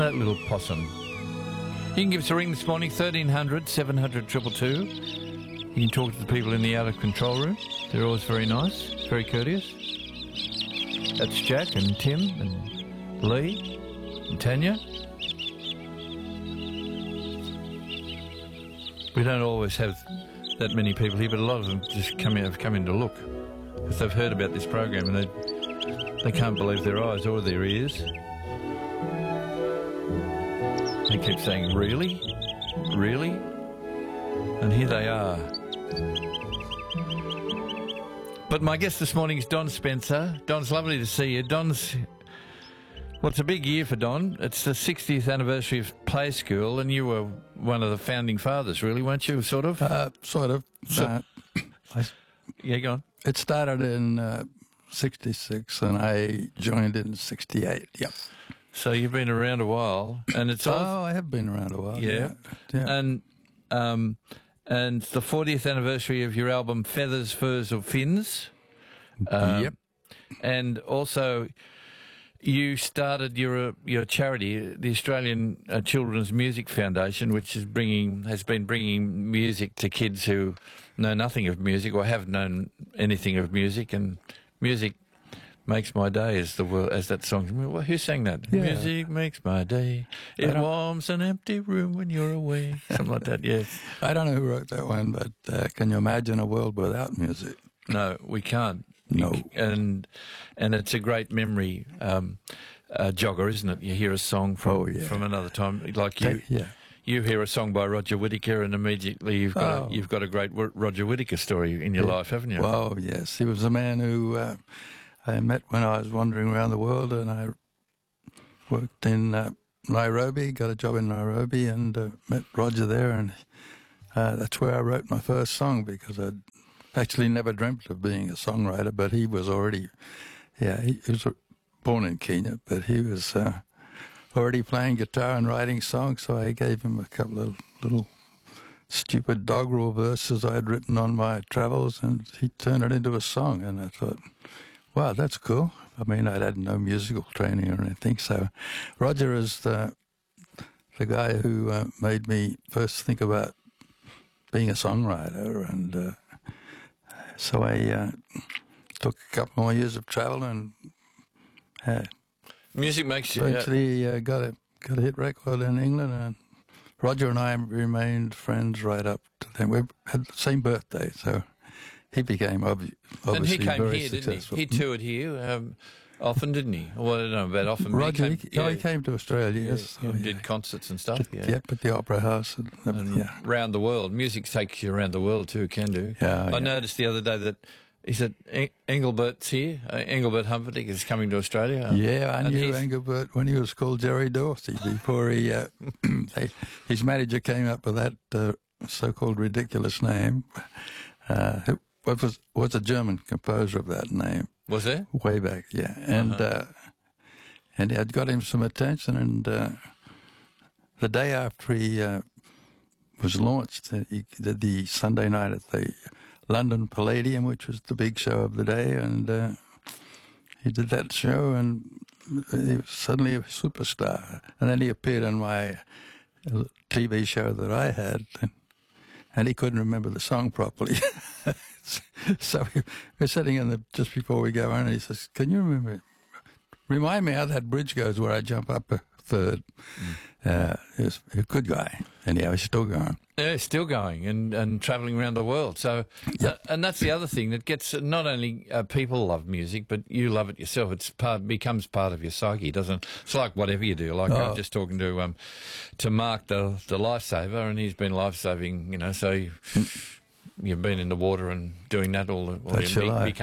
That little possum. You can give us a ring this morning, 1300 700 222. You can talk to the people in the outer control room. They're always very nice, very courteous. That's Jack and Tim and Lee and Tanya. We don't always have that many people here, but a lot of them just have come in to look because they've heard about this program and they can't believe their eyes or their ears. They keep saying, really? Really? And here they are. But my guest this morning is Don Spencer. Don's lovely to see you. It's a big year for Don. It's the 60th anniversary of Play School, and you were one of the founding fathers, really, weren't you, sort of? Sort of. Yeah, go on. It started in 66, and I joined in 68, yep. So you've been around a while, and it's all... Oh, I have been around a while. Yeah. And it's the 40th anniversary of your album Feathers, Furs or Fins. Yep. And also you started your charity, the Australian Children's Music Foundation, which has been bringing music to kids who know nothing of music or have known anything of music, and music makes my day, as that song. Well, who sang that? Yeah. Music makes my day. It warms an empty room when you're away. Something like that, yeah. I don't know who wrote that one, but can you imagine a world without music? No, we can't. No. And it's a great memory jogger, isn't it? You hear a song from another time, like you. Yeah. You hear a song by Roger Whittaker, and immediately you've got a great Roger Whittaker story in your life, haven't you? Well, yes. He was a man who I met when I was wandering around the world, and I worked in Nairobi, got a job in Nairobi, and met Roger there, and that's where I wrote my first song, because I'd actually never dreamt of being a songwriter, but he was already, he was born in Kenya, but he was already playing guitar and writing songs, so I gave him a couple of little stupid doggerel verses I had written on my travels, and he turned it into a song, and I thought, wow, that's cool. I mean, I'd had no musical training or anything, so Roger is the guy who made me first think about being a songwriter, and so I took a couple more years of travel and music makes you... eventually got a hit record in England, and Roger and I remained friends right up to then. We had the same birthday, so he became obviously and he came very here, successful. didn't he? He toured here often, didn't he? Well, I don't know about often. Roger, he came to Australia, yes. Yeah, did concerts and stuff. Yep, at the Opera House. And around the world. Music takes you around the world too, can do. Yeah, I noticed the other day that he said Engelbert's here. Engelbert Humperdinck is coming to Australia. Yeah, I knew Engelbert when he was called Jerry Dorsey, before he his manager came up with that so-called ridiculous name. Was a German composer of that name. Was there? Way back, yeah. And it had got him some attention, and the day after he was launched, he did the Sunday night at the London Palladium, which was the big show of the day, and he did that show, and he was suddenly a superstar. And then he appeared on my TV show that I had, and he couldn't remember the song properly. So we're sitting just before we go on, and he says, "Can you remind me how that bridge goes where I jump up a third?" He was a good guy. Anyhow, he's still going. Yeah, still going and travelling around the world. So, and that's the other thing that gets not only people love music, but you love it yourself. Becomes part of your psyche, doesn't it? It's like whatever you do. Like I'm just talking to Mark, the lifesaver, and he's been lifesaving. So. You've been in the water and doing that all That's your life,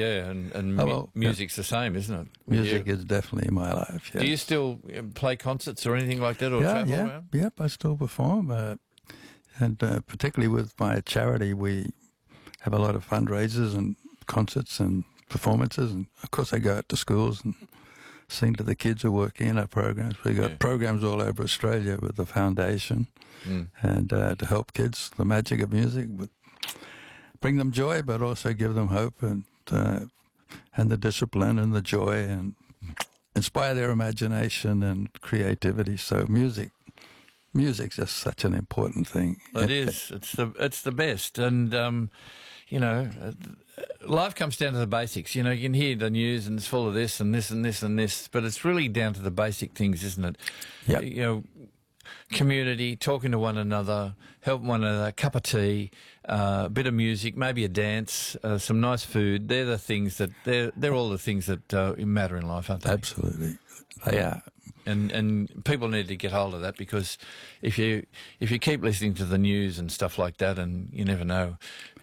music's the same, isn't it? Music is definitely my life. Yes. Do you still play concerts or anything like that, or travel around? Yep, I still perform, and particularly with my charity, we have a lot of fundraisers and concerts and performances, and of course I go out to schools and sing to the kids who are working in our programs. We got programs all over Australia with the foundation, and to help kids, the magic of music, bring them joy, but also give them hope and the discipline and the joy, and inspire their imagination and creativity. So music's just such an important thing. It is. It's the best, and you know, life comes down to the basics. You know, you can hear the news and it's full of this and this and this and this, but it's really down to the basic things, isn't it? Yeah. You know, community, talking to one another, helping one another, a cup of tea, a bit of music, maybe a dance, some nice food. They're the things that they're all the things that matter in life, aren't they? Absolutely. They are. And people need to get hold of that, because if you keep listening to the news and stuff like that, and you never know,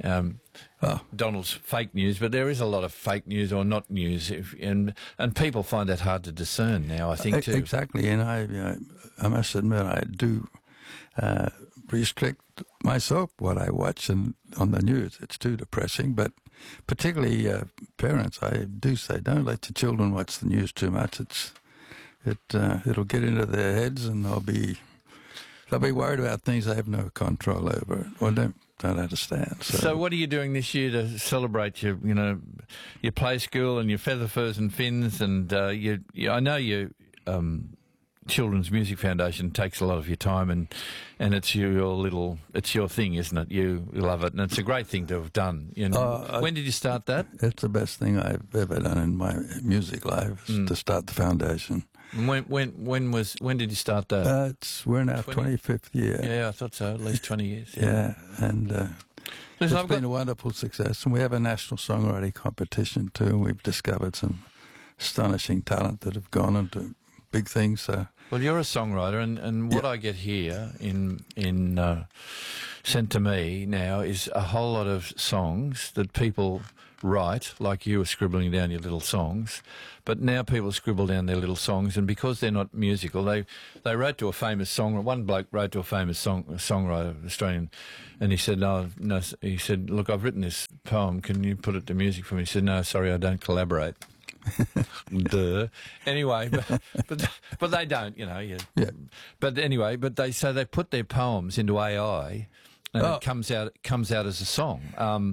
Donald's fake news, but there is a lot of fake news or not news, and people find that hard to discern now, I think, too. Exactly, and I must admit I do restrict myself what I watch and on the news. It's too depressing, but particularly parents, I do say, don't let your children watch the news too much. It'll get into their heads, and they'll be worried about things they have no control over or don't understand. So what are you doing this year to celebrate your play school and your feather, furs and fins, and I know you Children's Music Foundation takes a lot of your time, and it's your thing, isn't it? You love it, and it's a great thing to have done. You know, when did you start that? It's the best thing I've ever done in my music life, is to start the foundation. When did you start that? We're in our 25th year. Yeah, I thought so. At least 20 years. Yeah, and it's been a wonderful success. And we have a national songwriting competition too. And we've discovered some astonishing talent that have gone into big things. So. Well, you're a songwriter, and what I get here in sent to me now is a whole lot of songs that people write, like you were scribbling down your little songs, but now people scribble down their little songs, and because they're not musical, they wrote to a famous song. One bloke wrote to a famous songwriter, Australian, and he said, no, he said, look, I've written this poem, can you put it to music for me? He said, no, sorry, I don't collaborate. Duh. Anyway, but they don't, you know. Yeah. But anyway, they put their poems into AI, and it comes out as a song.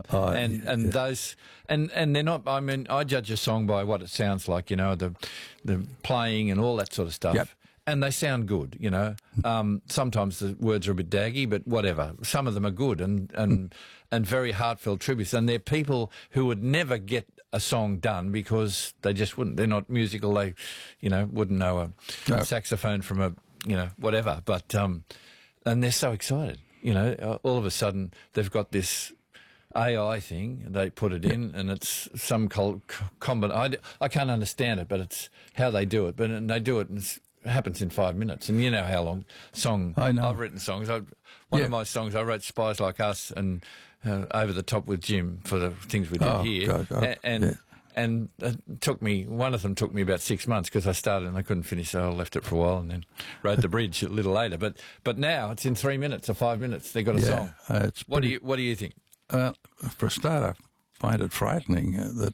Those and they're not. I mean, I judge a song by what it sounds like, you know, the playing and all that sort of stuff. Yep. And they sound good, you know. Sometimes the words are a bit daggy, but whatever. Some of them are good and very heartfelt tributes. And they're people who would never get a song done because they just wouldn't. They're not musical. They, you know, wouldn't know a saxophone from a, you know, whatever. But and they're so excited, you know. All of a sudden they've got this AI thing. They put it in, and it's some combination. I can't understand it, but it's how they do it. But they do it, and it happens in 5 minutes. And you know how long I know. I've written songs. One of my songs, I wrote Spies Like Us and Over the Top with Jim for the things we did here. God. And it took me, one of them took me about 6 months because I started and I couldn't finish, so I left it for a while and then wrote the bridge a little later. But now it's in 3 minutes or 5 minutes. They've got a song. What do you think? For a start, I find it frightening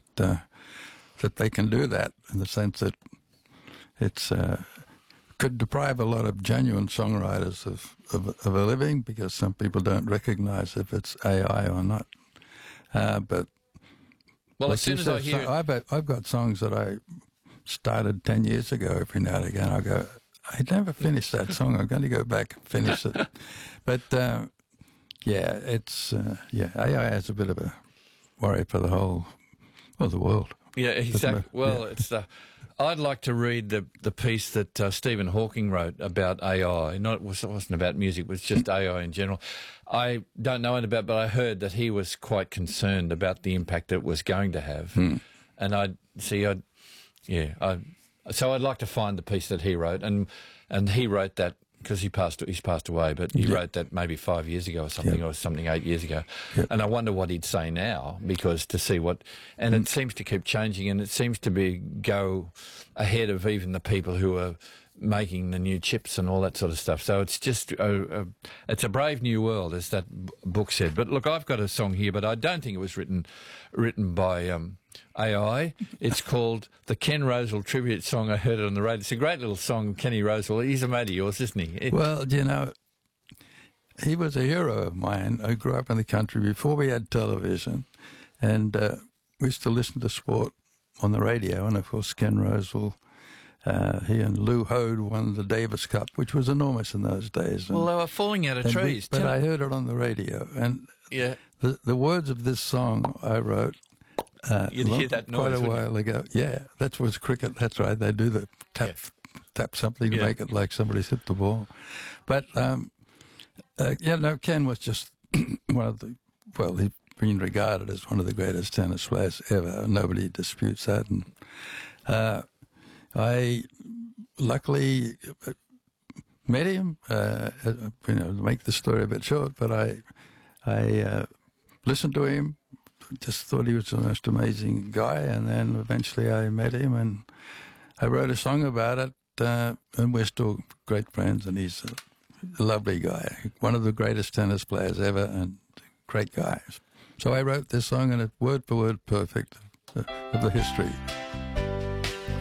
that they can do that, in the sense that it's could deprive a lot of genuine songwriters of a living, because some people don't recognize if it's AI or not. But well, as soon as I hear, I've got songs that I started 10 years ago. Every now and again, I go, I never finished that song. I'm going to go back and finish it. But AI has a bit of a worry for the world. Yeah, exactly. Well, it's I'd like to read the piece that Stephen Hawking wrote about AI. It wasn't about music; it was just AI in general. I don't know it about, but I heard that he was quite concerned about the impact it was going to have. And so I'd like to find the piece that he wrote, and he wrote that because he's passed away, but he wrote that maybe 5 years ago or something, or something 8 years ago. And I wonder what he'd say now, because to see what, and it seems to keep changing, and it seems to go ahead of even the people who are making the new chips and all that sort of stuff. So it's just it's a brave new world, as that book said. But look, I've got a song here, but I don't think it was written by AI. It's called the Ken Rosewell tribute song. I heard it on the radio. It's a great little song, Kenny Rosewell. He's a mate of yours, isn't he? Well, you know, he was a hero of mine. I grew up in the country before we had television, and we used to listen to sport on the radio, and of course Ken Rosewell He and Lou Hode won the Davis Cup, which was enormous in those days. Well, they were falling out of trees. But I heard it on the radio, and the words of this song I wrote. You'd hear that noise quite a while ago. Yeah, that was cricket. That's right. They do the tap something to make it like somebody's hit the ball. But Ken was just one of the. Well, he's been regarded as one of the greatest tennis players ever. Nobody disputes that. And I luckily met him. To make the story a bit short, but I listened to him. Just thought he was the most amazing guy, and then eventually I met him, and I wrote a song about it. And we're still great friends. And he's a lovely guy, one of the greatest tennis players ever, and great guy. So I wrote this song, and it's word for word perfect of the history.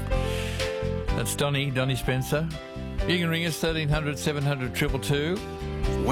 That's Donnie Spencer. You can ring us 1300 700 222.